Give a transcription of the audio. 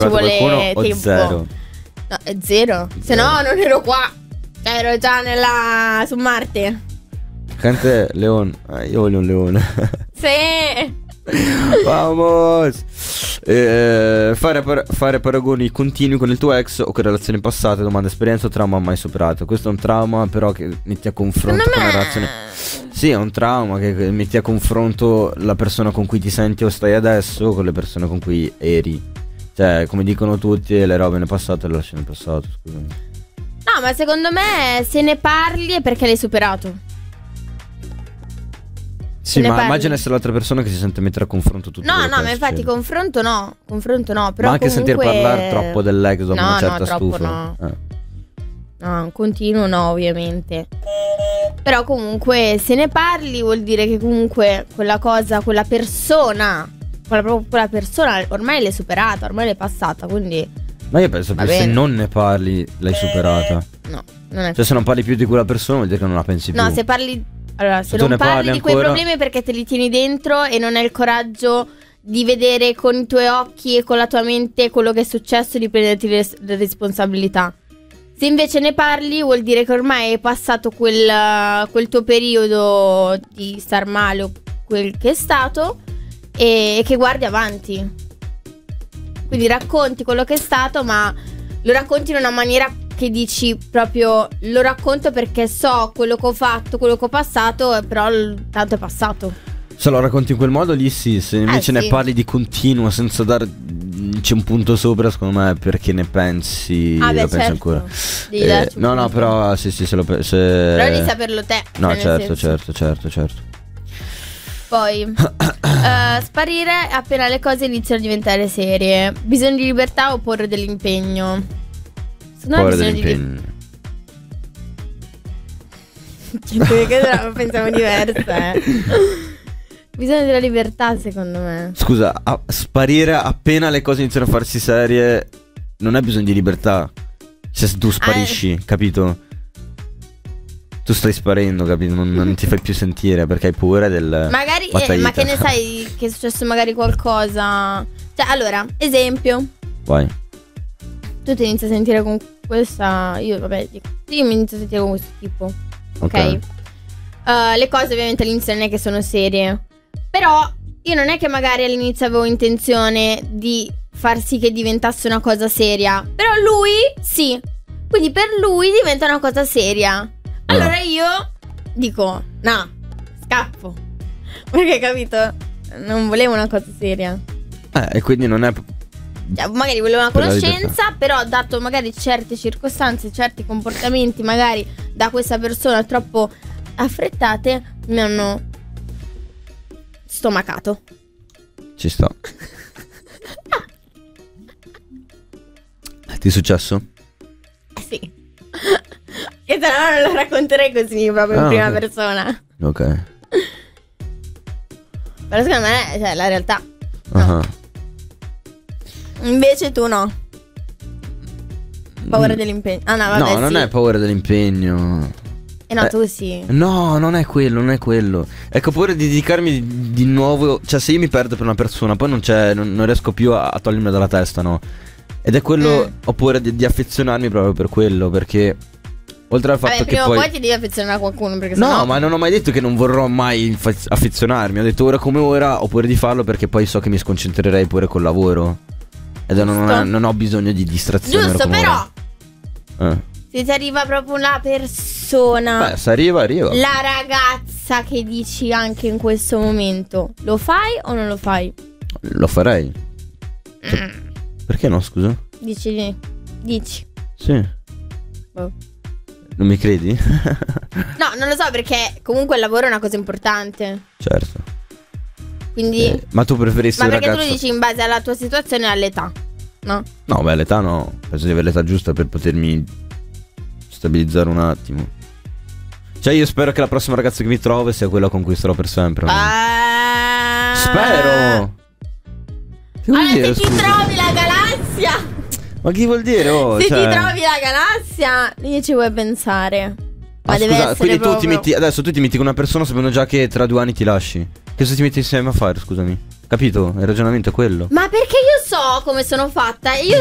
Ci vuole qualcuno o tempo. zero? No, è zero. Se no non ero qua. Cioè ero già su Marte. Cante Leon. Io voglio un leone. Sì. Vamos. Fare paragoni continui con il tuo ex o con relazioni passate. Domanda: esperienza o trauma mai superato? Questo è un trauma però che metti a confronto con una relazione. Sì, è un trauma che metti a confronto la persona con cui ti senti o stai adesso con le persone con cui eri. Cioè, come dicono tutti, le robe nel passato le lasci nel passato, scusami. No, ma secondo me se ne parli è perché l'hai superato. Sì, ma immagina essere l'altra persona che si sente mettere a confronto tutto. No, no, ma infatti confronto no. Confronto no. Però ma anche comunque... sentir parlare troppo dell'ex dopo una certa troppo stufa. No, no, continuo no, ovviamente. Però comunque se ne parli vuol dire che comunque quella cosa, quella persona ormai l'hai superata, ormai l'hai passata, quindi... Ma io penso che se non ne parli l'hai superata. No, non è cioè se non parli più di quella persona vuol dire che non la pensi più. No, se parli... Allora, se non parli di quei problemi è perché te li tieni dentro e non hai il coraggio di vedere con i tuoi occhi e con la tua mente quello che è successo e di prenderti le responsabilità. Se invece ne parli vuol dire che ormai hai passato quel tuo periodo di star male o quel che è stato e che guardi avanti. Quindi racconti quello che è stato, ma lo racconti in una maniera che dici proprio lo racconto perché so quello che ho fatto, quello che ho passato, però tanto è passato. Se lo racconti in quel modo lì sì, se invece ne parli di continuo senza darci un punto sopra, secondo me è perché ne pensi, pensi ancora. No, però sì, se lo se... Però devi saperlo te. No, certo. Poi sparire appena le cose iniziano a diventare serie. Bisogno di libertà o porre dell'impegno? Paura dell'impegno. Pensiamo diverse. Bisogno della libertà, secondo me. Scusa, sparire appena le cose iniziano a farsi serie non è bisogno di libertà. Se tu sparisci, capito? Tu stai sparendo, capito? Non ti fai più sentire perché hai paura del... Magari, ma che ne sai che è successo magari qualcosa? Cioè, allora, esempio. Vai. Tu ti inizi a sentire con questa... Io mi inizio a sentire con questo tipo. Ok? Le cose ovviamente all'inizio non è che sono serie. Però io non è che magari all'inizio avevo intenzione di far sì che diventasse una cosa seria. Però lui, sì. Quindi per lui diventa una cosa seria. Allora io dico, no, scappo. Perché, capito? Non volevo una cosa seria. E quindi non è... Magari volevo una conoscenza, però dato magari certe circostanze, certi comportamenti magari da questa persona troppo affrettate, mi hanno stomacato. Ci sta. Ti è successo? Sì. Che se no non lo racconterei così proprio in prima persona. Ok. Però secondo me è la realtà. No. Invece tu no. Paura dell'impegno. Ah no, vabbè, no, non è paura dell'impegno. No, tu sì. No, non è quello. Ecco, paura di dedicarmi di nuovo. Cioè, se io mi perdo per una persona, poi non riesco più a togliermi dalla testa, no? Ed è quello. Ho paura di affezionarmi proprio per quello. Perché oltre al fatto che prima o poi ti devi affezionare a qualcuno, perché no, ma non ho mai detto che non vorrò mai affezionarmi. Ho detto ora come ora ho paura di farlo perché poi so che mi sconcentrerei pure col lavoro. Ed non ho bisogno di distrazione. Giusto, però se ti arriva proprio la persona, beh, se arriva. La ragazza che dici anche in questo momento, lo fai o non lo fai? Lo farei. Perché no, scusa? Dici. Sì. Non mi credi? No, non lo so, perché comunque il lavoro è una cosa importante. Certo. Quindi ma tu preferissi ma un perché ragazzo... tu lo dici in base alla tua situazione e all'età, no? No, beh, l'età no. Penso di avere l'età giusta per potermi stabilizzare un attimo. Cioè io spero che la prossima ragazza che mi trovo sia quella con cui starò per sempre. Spero. Che vuol dire, se ti trovi la galassia. Ma che vuol dire? Se ti trovi la galassia, lì ci vuoi pensare. Ma deve essere quindi proprio... adesso tu ti metti con una persona sapendo già che tra 2 anni ti lasci. Che se ti metti insieme a fare, scusami? Capito? Il ragionamento è quello. Ma perché io so come sono fatta. Io